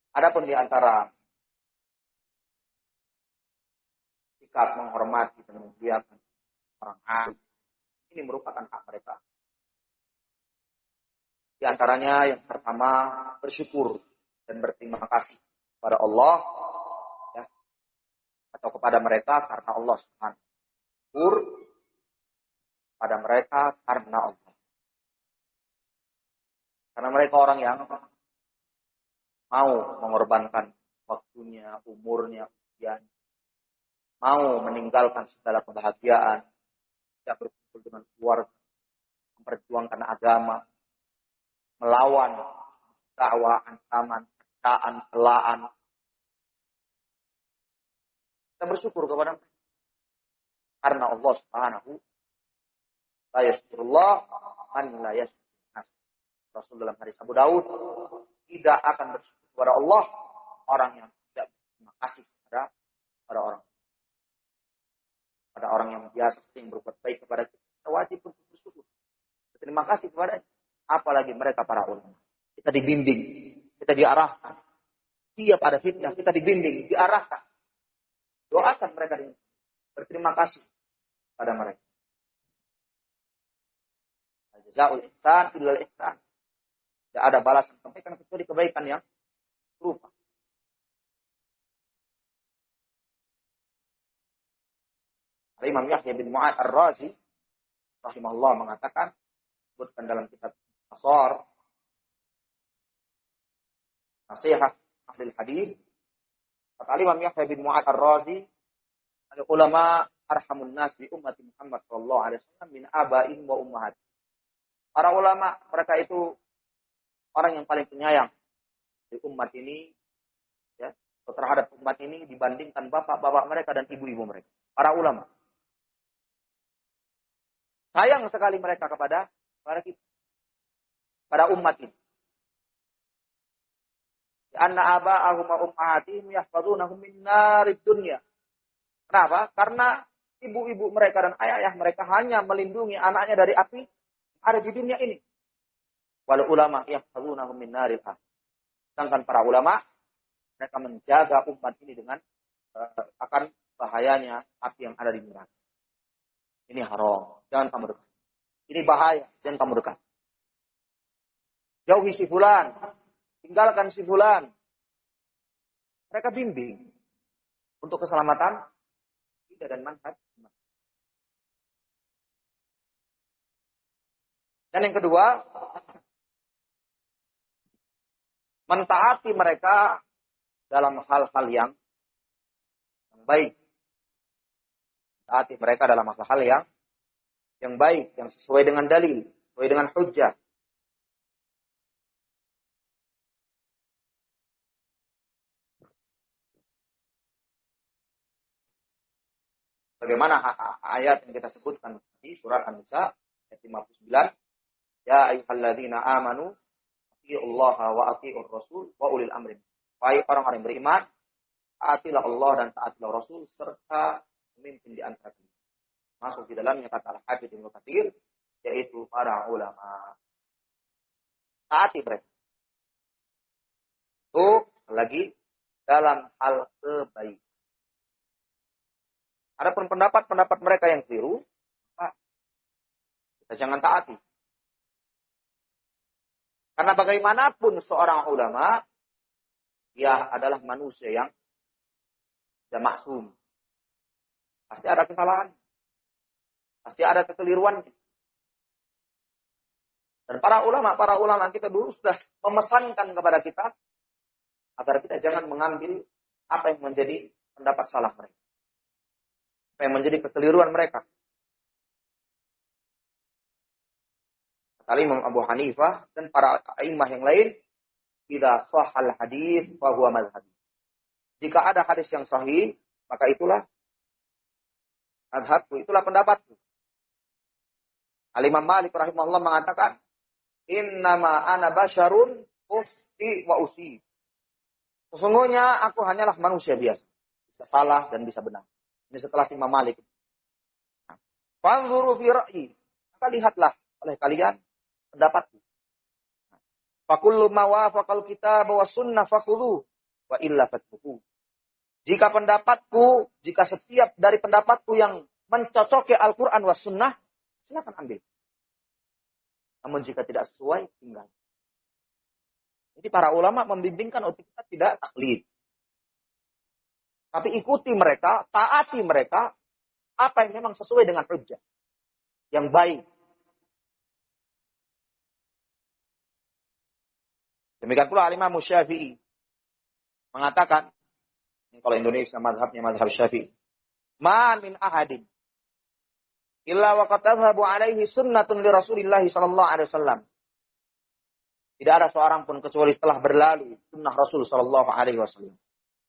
Adapun di antara sikap menghormati dan memuliakan orang alim, ini merupakan hak mereka. Di antaranya yang pertama bersyukur dan berterima kasih kepada Allah, ya, atau kepada mereka karena Allah Subhanahu. Syukur pada mereka karena Allah. Karena mereka orang yang mau mengorbankan waktunya, umurnya, usianya, mau meninggalkan segala kebahagiaan, tidak berkumpul dengan keluarga, memperjuangkan agama, melawan dakwah, ancaman, caan, celaan. Kita bersyukur kepada mereka. Karena Allah Subhanahu la yashkurullah man la yashkur. Rasul dalam hadis Abu Daud, tidak akan bersyukur kepada Allah orang yang tidak berterima kasih kepada orang. Pada orang yang biasa sering berbuat baik kepada kita, wajib untuk bersyukur. Terima kasih kepada, apalagi mereka para ulama. Kita dibimbing, kita diarahkan. Tiap ada fitnah, kita dibimbing, diarahkan. Doakan mereka ini. Berterima kasih pada mereka. Jazaa'ul ihsan illal ihsan. Tidak ada balasan kebaikan kecuali kebaikan yang serupa. Imam Yahya bin Mu'ad Ar-Razi rahimahullah mengatakan, sebutkan dalam kitab Asar Nasihat Ahli Hadis, kata Imam Yahya bin Mu'ad Ar-Razi, al-ulama arhamun nas bi ummati Muhammad sallallahu alaihi wasallam min aba'in wa ummahat. Para ulama, mereka itu orang yang paling penyayang di umat ini, ya, terhadap umat ini dibandingkan bapak-bapak mereka dan ibu-ibu mereka. Para ulama. Sayang sekali mereka kepada kita, pada umat ini. Anna aba'ahum wa ummahatihim yahfazunahum min narid dunya. Kenapa? Karena ibu-ibu mereka dan ayah-ayah mereka hanya melindungi anaknya dari api ada di dunia ini. Wal ulama yahfazunahum min naril akhirah. Sedangkan para ulama mereka menjaga umat ini dengan akan bahayanya api yang ada di neraka. Ini haram, jangan kamu dekat. Ini bahaya, jangan kamu dekat. Jauhi si fulan, tinggalkan si fulan. Mereka bimbing untuk keselamatan kita dan manfaat. Dan yang kedua, mentaati mereka dalam hal-hal yang baik. Mentaati mereka dalam hal-hal yang baik, yang sesuai dengan dalil, sesuai dengan hujjah. Bagaimana ayat yang kita sebutkan di surat An-Nisa ayat 59, ya ayyuhalladzina amanu atiiullaha wa atiiur rasul wa ulil amri. Wahai orang-orang yang beriman, taatilah Allah dan taatilah Rasul serta pemimpin di antara kalian. Masuk di dalamnya kata Al-Hafidz Ibnu Katsir, yaitu para ulama. Taati mereka. Itu lagi dalam hal kebaikan. Adapun pendapat mereka yang keliru, kita jangan taati. Karena bagaimanapun seorang ulama, dia adalah manusia yang tidak maksum. Pasti ada kesalahan. Pasti ada kekeliruan. Dan para ulama kita dulu sudah memesankan kepada kita agar kita jangan mengambil apa yang menjadi pendapat salah mereka. Apa yang menjadi kekeliruan mereka. Kata Imam Abu Hanifah dan para a'immah yang lain, idza shahhal hadis fa huwa mazhabi. Jika ada hadis yang sahih, maka itulah mazhabku, itulah pendapatku. Al-Imam Malik rahimahullah mengatakan, innama ana basyarun ufti wa usib. Sesungguhnya aku hanyalah manusia biasa. Bisa salah dan bisa benar. Ini setelah Imam Malik. Fanzuru fi ra'yi. Maka lihatlah oleh kalian pendapatku. Fakullu ma wafaqal kitab wa sunnah fakhudhu wa illa fatruku. Jika setiap dari pendapatku yang mencocoki Al-Quran wa sunnah, silakan ambil. Namun jika tidak sesuai, tinggal. Jadi para ulama membimbingkan untuk kita tidak taklid. Tapi ikuti mereka, taati mereka, apa yang memang sesuai dengan hujjah. Yang baik. Demikian pula Imam Syafi'i mengatakan, kalau Indonesia mazhabnya mazhab Syafi'i, ma min ahadin illa wa qad tadhhabu alaihi sunnatun li Rasulillah sallallahu alaihi wasallam. Tidak ada seorang pun kecuali telah berlalu sunnah Rasul sallallahu alaihi wasallam.